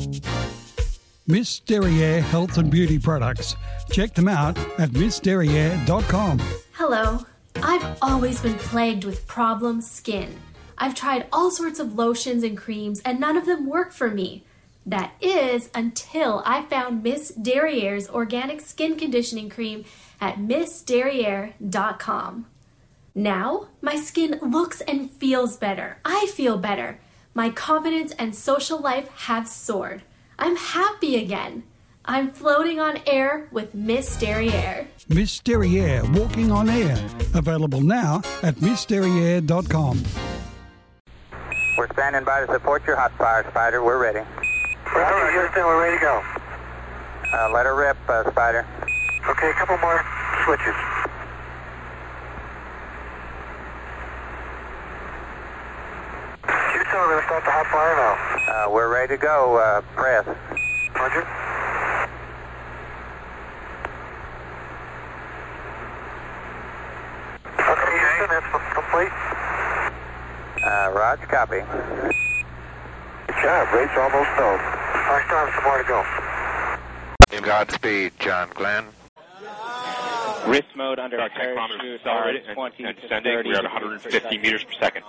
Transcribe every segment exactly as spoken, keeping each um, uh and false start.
Miss Derriere Health and Beauty Products. Check them out at miss derriere dot com. Hello. I've always been plagued with problem skin. I've tried all sorts of lotions and creams and none of them work for me. That is until I found Miss Derriere's organic skin conditioning cream at miss derriere dot com. Now, my skin looks and feels better. I feel better. My confidence and social life have soared. I'm happy again. I'm floating on air with Miss Derriere. Miss Derriere Walking on Air. Available now at miss derriere dot com. We're standing by to support your hot fire, Spider. We're ready. Roger, Houston, we're ready to go. Uh, let her rip, uh, Spider. Okay, a couple more switches. Houston, we're going to start the hot fire now. Uh, we're ready to go. Uh, press. Roger. Okay, Houston, that's complete. Uh, Roger, copy. Good job, race almost done. I still have some more to go. Godspeed, John Glenn. Wrist mode under Our tank parachute, kilometers accelerated and, twenty and to descending. thirty We are at one hundred fifty meters per second.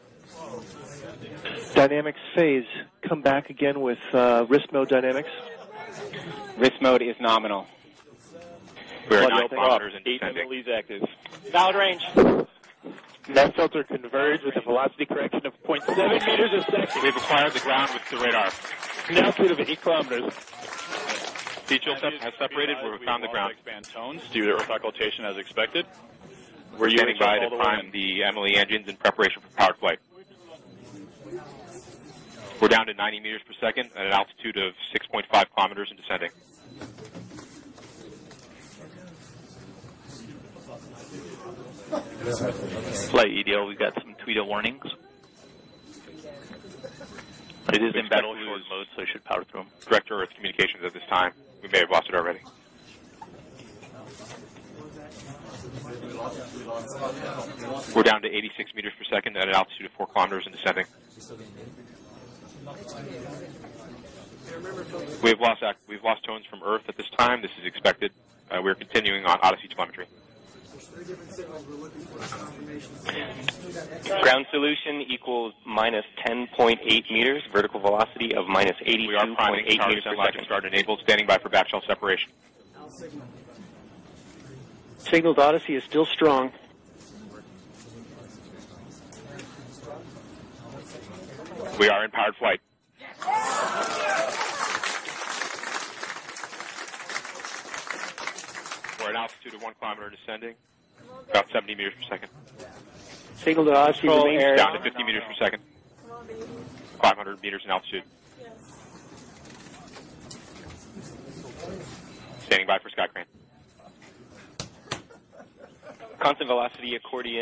Dynamics phase. Come back again with uh, wrist mode dynamics. Wrist mode is nominal. We are Blood nine open kilometers up. and descending. Leads active. Valid range. Net filter converged with a velocity correction of zero point seven meters a second. We've acquired the ground with the radar. An altitude of eight kilometers. Seat chill sep- has separated. We've found the ground. Expand tones due to earth occultation as expected. We're standing by to prime the Emily engines in preparation for powered flight. We're down to ninety meters per second at an altitude of six point five kilometers and descending. Flight E D L, we've got some Tweedo warnings. It is in battle short mode, so I should power through them. Direct to Earth communications at this time. We may have lost it already. We're down to eighty-six meters per second at an altitude of four kilometers and descending. We've lost ac- we've lost tones from Earth at this time. This is expected. Uh, we're continuing on Odyssey telemetry. Ground solution equals minus ten point eight meters, vertical velocity of minus We are eighty-two point priming eight tower meters per descent logic second. start enabled, standing by for backshell separation. Signal to Odyssey is still strong. We are in powered flight. We're at altitude of one kilometer descending, about seventy meters per second. Signal to Odyssey Control remains air. Down to fifty meters per second. five hundred meters in altitude. Standing by for sky crane. Constant velocity accordion.